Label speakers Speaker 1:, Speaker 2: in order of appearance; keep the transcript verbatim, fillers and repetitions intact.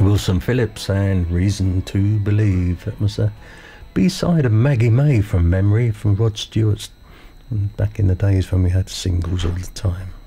Speaker 1: Wilson Phillips and Reason to Believe. That was a B-side of Maggie May from memory, from Rod Stewart's, back in the days when we had singles all the time.